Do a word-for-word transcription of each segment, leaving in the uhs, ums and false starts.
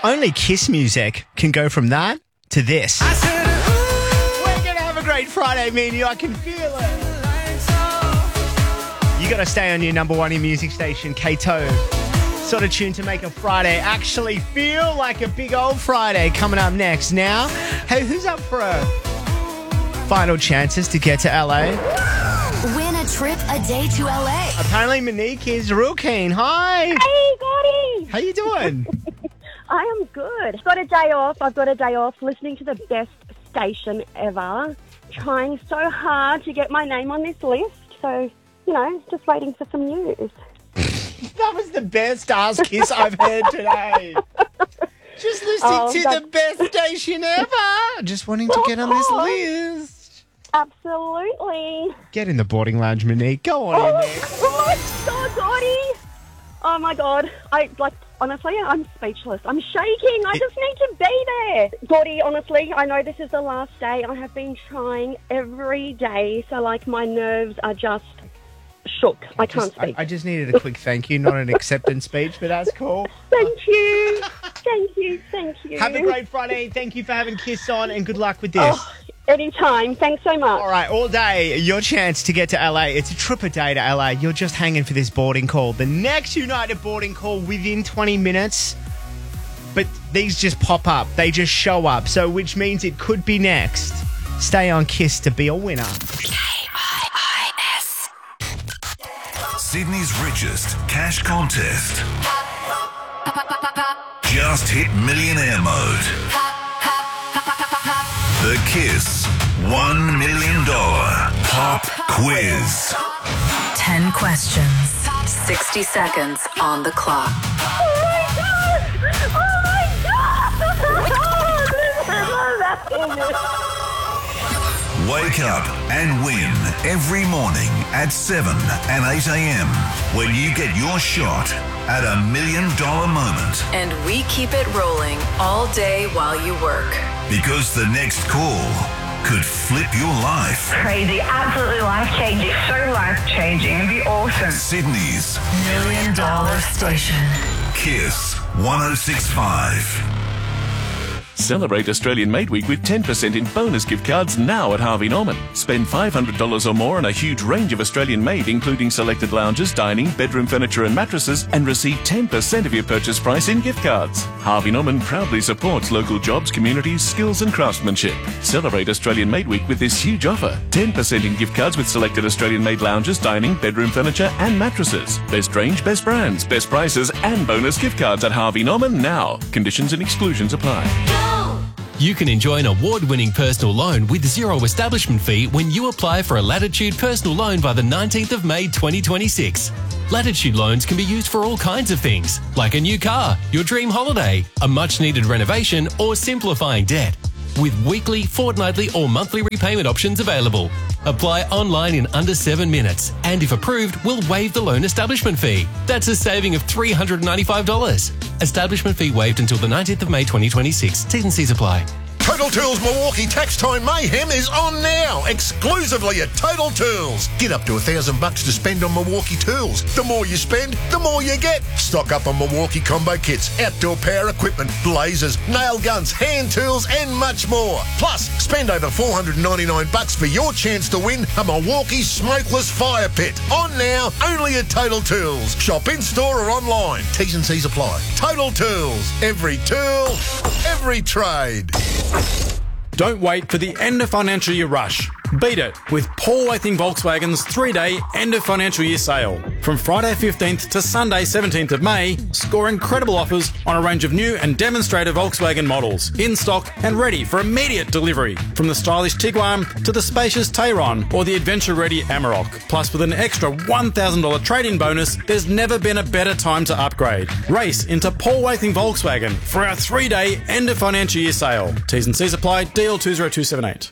Only Kiss music can go from that to this. I said, we're going to have a great Friday, me and you. I can feel it. You got to stay on your number one in music station, Kato. Sort of tune to make a Friday actually feel like a big old Friday. Coming up next now. Hey, who's up for a final chances to get to L A? Win a trip a day to L A. Apparently Monique is real keen. Hi. Hey, Gotti. How you doing? I am good. Got a day off. I've got a day off listening to the best station ever. Trying so hard to get my name on this list. So, you know, just waiting for some news. That was the best ass kiss I've heard today. Just listening oh, to that's... the best station ever. Just wanting to get on this list. Absolutely. Get in the boarding lounge, Monique. Go on oh, in there. Oh, my God, Gotti. Oh, my God. I, like, honestly, I'm speechless. I'm shaking. I just need to be there. Gotti, honestly, I know this is the last day. I have been trying every day. So, like, my nerves are just... shook. I can't just, speak. I, I just needed a quick thank you, not an acceptance speech, but that's cool. Thank you. Thank you. Thank you. Have a great Friday. Thank you for having Kiss on and good luck with this. Oh, anytime. Thanks so much. All right, all day, your chance to get to L A. It's a trip a day to L A. You're just hanging for this boarding call. The next United boarding call within twenty minutes, but these just pop up. They just show up, so which means it could be next. Stay on Kiss to be a winner. Sydney's richest cash contest. Just hit millionaire mode. The Kiss one million dollars Pop Quiz. ten questions, sixty seconds on the clock. Oh my God! Oh my God! Wake up and win every morning at seven and eight a.m. when you get your shot at a million dollar moment. And we keep it rolling all day while you work. Because the next call could flip your life. Crazy, absolutely life-changing, so life-changing. It'd be awesome. Sydney's Million Dollar Station. Kiss one oh six point five. Celebrate Australian Made Week with ten percent in bonus gift cards now at Harvey Norman. Spend five hundred dollars or more on a huge range of Australian made, including selected lounges, dining, bedroom furniture and mattresses, and receive ten percent of your purchase price in gift cards. Harvey Norman proudly supports local jobs, communities, skills and craftsmanship. Celebrate Australian Made Week with this huge offer. ten percent in gift cards with selected Australian made lounges, dining, bedroom furniture and mattresses. Best range, best brands, best prices and bonus gift cards at Harvey Norman now. Conditions and exclusions apply. You can enjoy an award-winning personal loan with zero establishment fee when you apply for a Latitude personal loan by the nineteenth of May twenty twenty-six. Latitude loans can be used for all kinds of things, like a new car, your dream holiday, a much-needed renovation, or simplifying debt. With weekly, fortnightly, or monthly repayment options available. Apply online in under seven minutes, and if approved, we'll waive the loan establishment fee. That's a saving of three hundred ninety-five dollars. Establishment fee waived until the nineteenth of May twenty twenty-six. T's and C's apply. Total Tools Milwaukee Tax Time Mayhem is on now, exclusively at Total Tools. Get up to a thousand bucks to spend on Milwaukee tools. The more you spend, the more you get. Stock up on Milwaukee combo kits, outdoor power equipment, blazers, nail guns, hand tools, and much more. Plus, spend over four hundred ninety-nine bucks for your chance to win a Milwaukee smokeless fire pit. On now, only at Total Tools. Shop in store or online. T's and C's apply. Total Tools. Every tool, every trade. Don't wait for the end of financial year rush. Beat it with Paul Waithing Volkswagen's three-day end of financial year sale. From Friday fifteenth to Sunday seventeenth of May, score incredible offers on a range of new and demonstrator Volkswagen models, in stock and ready for immediate delivery. From the stylish Tiguan to the spacious Tayron or the adventure-ready Amarok. Plus, with an extra one thousand dollars trade-in bonus, there's never been a better time to upgrade. Race into Paul Waithing Volkswagen for our three-day end of financial year sale. T's and C's apply. D L two zero two seven eight.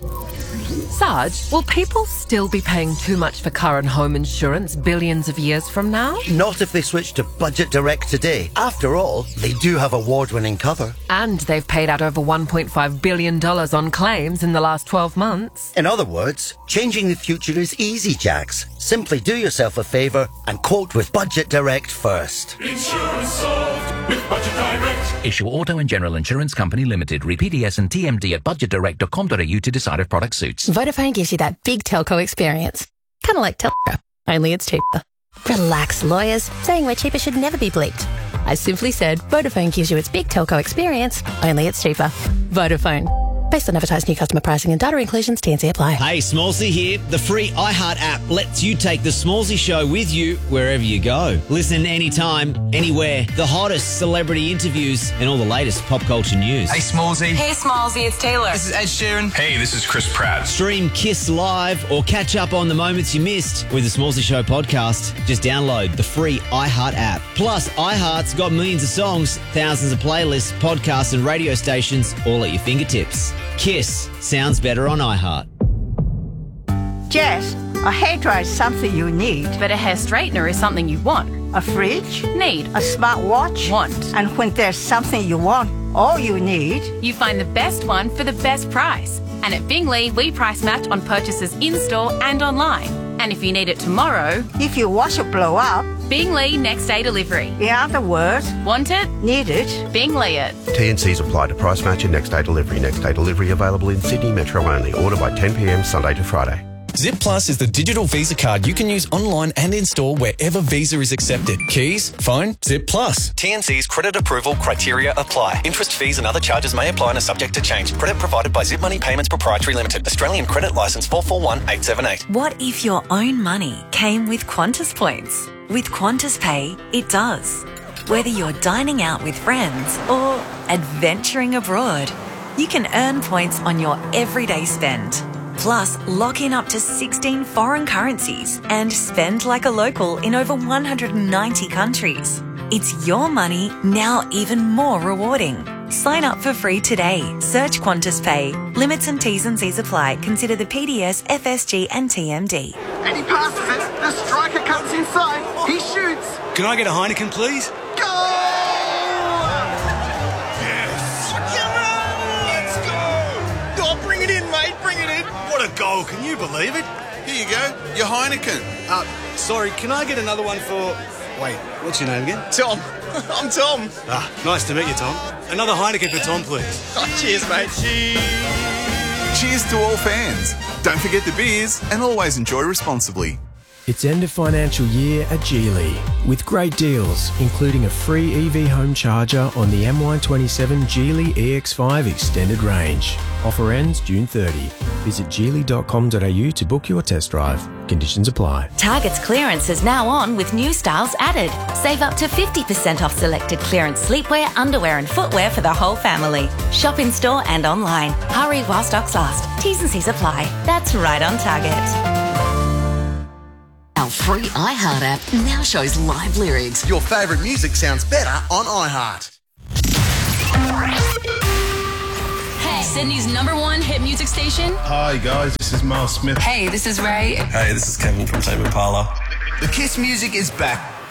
Sarge, will people still be paying too much for car and home insurance billions of years from now? Not if they switch to Budget Direct today. After all, they do have award-winning cover. And they've paid out over one point five billion dollars on claims in the last twelve months. In other words, changing the future is easy, Jax. Simply do yourself a favour and quote with Budget Direct first. Insurance solved with Budget Direct. Issue Auto and General Insurance Company Limited. Read P D S and T M D at budget direct dot com dot a u to decide if product suits. Vodafone gives you that big telco experience. Kind of like telco, only it's cheaper. Relax, lawyers. Saying we're cheaper should never be bleeped. I simply said Vodafone gives you its big telco experience, only it's cheaper. Vodafone. Based on advertised new customer pricing and data inclusions, T N C apply. Hey, Smallsy here. The free iHeart app lets you take the Smallsy show with you wherever you go. Listen anytime, anywhere. The hottest celebrity interviews and all the latest pop culture news. Hey, Smallsy. Hey, Smallsy, it's Taylor. This is Ed Sheeran. Hey, this is Chris Pratt. Stream Kiss Live or catch up on the moments you missed with the Smallsy Show podcast. Just download the free iHeart app. Plus, iHeart's got millions of songs, thousands of playlists, podcasts and radio stations all at your fingertips. Kiss sounds better on iHeart. Jess, a hairdryer is something you need. But a hair straightener is something you want. A fridge? Need. A smartwatch? Want. And when there's something you want, all you need... You find the best one for the best price. And at Bingley, we price match on purchases in-store and online. And if you need it tomorrow... If your washer blow up... Bingley next day delivery. In other words... Want it? Need it? Bingley it. T and Cs apply to price match and next day delivery. Next day delivery available in Sydney Metro only. Order by ten p m Sunday to Friday. Zip Plus is the digital Visa card you can use online and in-store wherever Visa is accepted. Keys, phone, Zip Plus. T and C's credit approval criteria apply. Interest, fees and other charges may apply and are subject to change. Credit provided by Zip Money Payments Proprietary Limited. Australian Credit Licence four four one eight seven eight. What if your own money came with Qantas points? With Qantas Pay, it does. Whether you're dining out with friends or adventuring abroad, you can earn points on your everyday spend. Plus, lock in up to sixteen foreign currencies and spend like a local in over one hundred ninety countries. It's your money, now even more rewarding. Sign up for free today. Search Qantas Pay. Limits and T's and C's apply. Consider the P D S, F S G and T M D. And he passes it. The striker cuts inside. He shoots. Can I get a Heineken, please? Go! Yes. Let's go. Oh, bring it in, mate. Bring it in. What a goal. Can you believe it? Here you go. Your Heineken. Uh, sorry, can I get another one for... Wait, what's your name again? Tom. I'm Tom. Ah, nice to meet you, Tom. Another Heineken for Tom, please. Oh, cheers, mate. Cheers. Cheers to all fans. Don't forget the beers and always enjoy responsibly. It's end of financial year at Geely with great deals, including a free E V home charger on the M Y twenty-seven Geely E X five Extended Range. Offer ends June thirtieth. Visit geely dot com dot a u to book your test drive. Conditions apply. Target's clearance is now on with new styles added. Save up to fifty percent off selected clearance sleepwear, underwear and footwear for the whole family. Shop in store and online. Hurry while stocks last. T's and C's apply. That's right on Target. Our free iHeart app now shows live lyrics. Your favourite music sounds better on iHeart. Hey, Sydney's number one hit music station. Hi guys, this is Miles Smith. Hey, this is Ray. Hey, this is Kevin from Tame Impala. The Kiss music is back.